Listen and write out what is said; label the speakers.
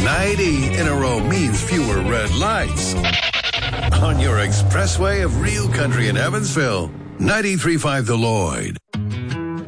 Speaker 1: 90 in a row means fewer red lights. On your expressway of real country in Evansville, 93.5 The Lloyd.